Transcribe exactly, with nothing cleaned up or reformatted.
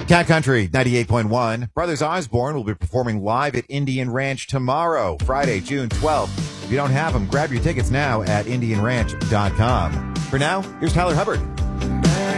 Cat Country ninety-eight point one. Brothers Osborne will be performing live at Indian Ranch tomorrow, Friday, June twelfth. If you don't have them, grab your tickets now at indian ranch dot com. For now, here's Tyler Hubbard.